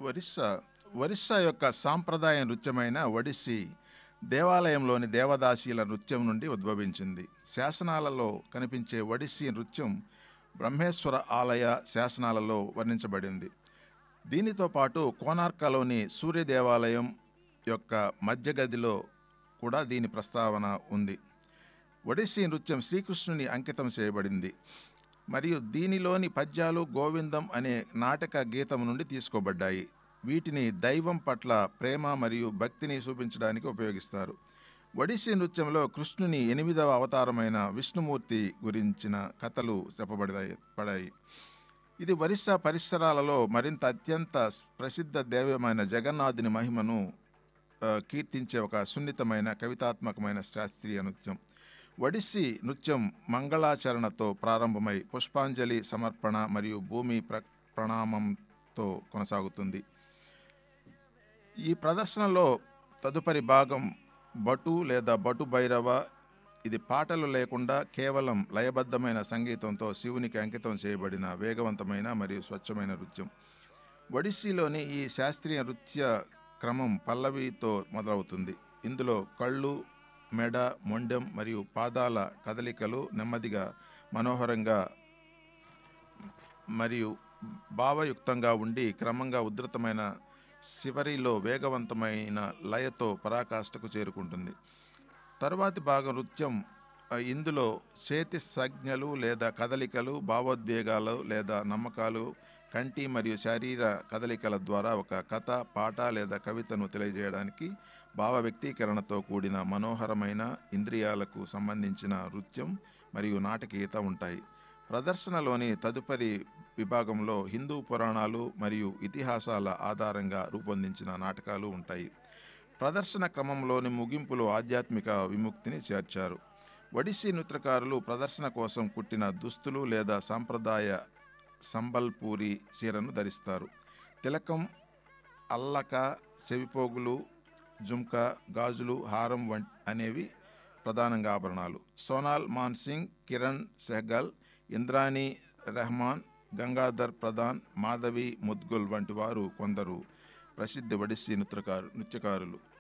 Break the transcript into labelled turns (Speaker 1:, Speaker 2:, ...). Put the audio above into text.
Speaker 1: ఒరిస్సా ఒరిస్సా యొక్క సాంప్రదాయ నృత్యమైన ఒడిస్సీ దేవాలయంలోని దేవదాసీల నృత్యం నుండి ఉద్భవించింది. శాసనాలలో కనిపించే ఒడిస్సీ నృత్యం బ్రహ్మేశ్వర ఆలయ శాసనాలలో వర్ణించబడింది. దీనితో పాటు కోనార్కలోని సూర్య దేవాలయం యొక్క మధ్య గదిలో కూడా దీని ప్రస్తావన ఉంది. ఒడిస్సీ నృత్యం శ్రీకృష్ణుని అంకితం చేయబడింది మరియు దీనిలోని పద్యాలు గోవిందం అనే నాటక గీతం నుండి తీసుకోబడ్డాయి. వీటిని దైవం పట్ల ప్రేమ మరియు భక్తిని చూపించడానికి ఉపయోగిస్తారు. ఒడిస్సీ నృత్యంలో కృష్ణుని 8వ అవతారమైన విష్ణుమూర్తి గురించిన కథలు చెప్పబడ్డాయి. ఇది ఒరిస్సా పరిసరాలలో మరింత అత్యంత ప్రసిద్ధ దైవమైన జగన్నాథుని మహిమను కీర్తించే ఒక సున్నితమైన కవితాత్మకమైన శాస్త్రీయ నృత్యం. ఒడిస్సీ నృత్యం మంగళాచరణతో ప్రారంభమై పుష్పాంజలి సమర్పణ మరియు భూమి ప్రణామంతో కొనసాగుతుంది. ఈ ప్రదర్శనలో తదుపరి భాగం బటు లేదా బటు భైరవ. ఇది పాటలు లేకుండా కేవలం లయబద్ధమైన సంగీతంతో శివునికి అంకితం చేయబడిన వేగవంతమైన మరియు స్వచ్ఛమైన నృత్యం. ఒడిస్సీలోని ఈ శాస్త్రీయ నృత్య క్రమం పల్లవితో మొదలవుతుంది. ఇందులో కళ్ళు, మెడ, మొండెం మరియు పాదాల కదలికలు నెమ్మదిగా, మనోహరంగా మరియు భావయుక్తంగా ఉండి క్రమంగా ఉధృతమైన చివరిలో వేగవంతమైన లయతో పరాకాష్ఠకు చేరుకుంటుంది. తరువాతి భాగం నృత్యం. ఇందులో చేతి సంజ్ఞలు లేదా కదలికలు, భావోద్వేగాలు లేదా నమ్మకాలు, కంటి మరియు శరీర కదలికల ద్వారా ఒక కథ, పాట లేదా కవితను తెలియజేయడానికి భావ వ్యక్తీకరణతో కూడిన మనోహరమైన ఇంద్రియాలకు సంబంధించిన నృత్యం మరియు నాటకీయత ఉంటాయి. ప్రదర్శనలోని తదుపరి విభాగంలో హిందూ పురాణాలు మరియు ఇతిహాసాల ఆధారంగా రూపొందించిన నాటకాలు ఉంటాయి. ప్రదర్శన క్రమంలోని ముగింపులో ఆధ్యాత్మిక విముక్తిని చేర్చారు. ఒడిస్సీ నృత్యకారులు ప్రదర్శన కోసం కుట్టిన దుస్తులు లేదా సాంప్రదాయ సంబల్పూరి చీరను ధరిస్తారు. తిలకం, అల్లక, చెవిపోగులు, జుంకా, గాజులు, హారం అనేవి ప్రధానంగా ఆభరణాలు. సోనాల్ మాన్సింగ్, కిరణ్ సెహ్గల్, ఇంద్రాణి రెహమాన్, గంగాధర్ ప్రధాన్, మాధవి ముద్గుల్ వంటి వారు కొందరు ప్రసిద్ధ ఒడిస్సీ నృత్యకారులు.